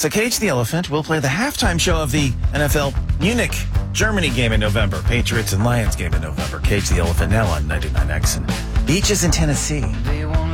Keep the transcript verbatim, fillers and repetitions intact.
So Cage the Elephant will play the halftime show of the N F L Munich, Germany game in November. Patriots and Lions game in November. Cage the Elephant now on ninety-nine X and Beaches in Tennessee.